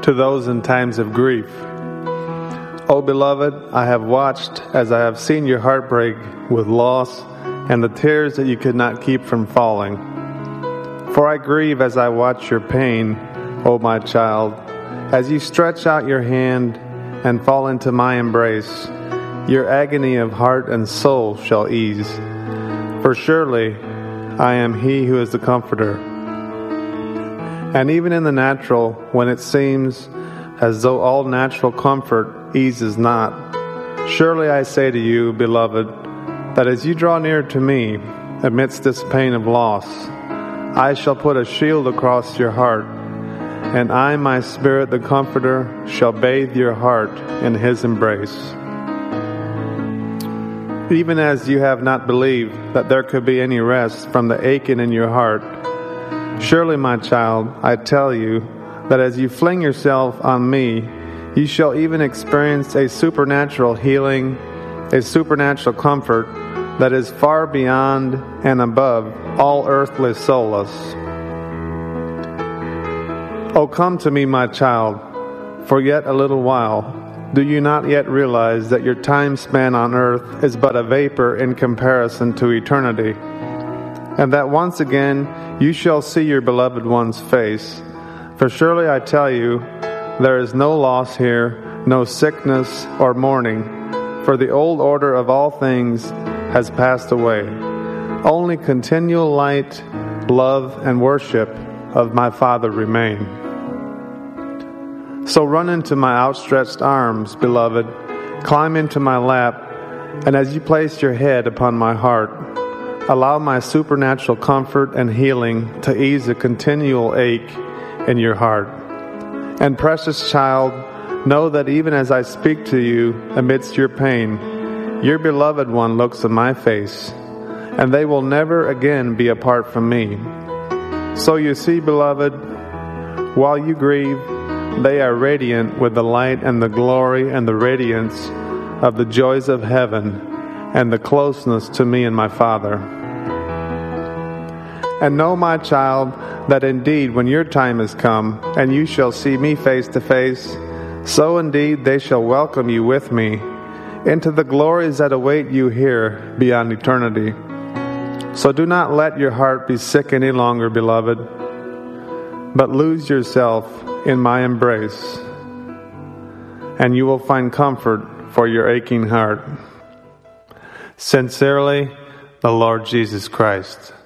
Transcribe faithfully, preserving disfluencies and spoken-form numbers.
to those in times of grief. O beloved, I have watched as I have seen your heart break with loss and the tears that you could not keep from falling. For I grieve as I watch your pain, O my child, as you stretch out your hand and fall into my embrace. Your agony of heart and soul shall ease. For surely I am he who is the comforter. And even in the natural, when it seems as though all natural comfort eases not, surely I say to you, beloved, that as you draw near to me amidst this pain of loss, I shall put a shield across your heart, and I, my Spirit, the Comforter, shall bathe your heart in his embrace. Even as you have not believed that there could be any rest from the aching in your heart, surely, my child, I tell you that as you fling yourself on me, you shall even experience a supernatural healing, a supernatural comfort that is far beyond and above all earthly solace. Oh, come to me, my child, for yet a little while. Do you not yet realize that your time span on earth is but a vapor in comparison to eternity? And that once again you shall see your beloved one's face. For surely I tell you, there is no loss here, no sickness or mourning, for the old order of all things has passed away. Only continual light, love, and worship of my Father remain. So run into my outstretched arms, beloved, climb into my lap, and as you place your head upon my heart, allow my supernatural comfort and healing to ease a continual ache in your heart. And precious child, know that even as I speak to you amidst your pain, your beloved one looks in my face, and they will never again be apart from me. So you see, beloved, while you grieve, they are radiant with the light and the glory and the radiance of the joys of heaven and the closeness to me and my Father. And know, my child, that indeed when your time has come, and you shall see me face to face, so indeed they shall welcome you with me into the glories that await you here beyond eternity. So do not let your heart be sick any longer, beloved, but lose yourself in my embrace, and you will find comfort for your aching heart. Sincerely, the Lord Jesus Christ.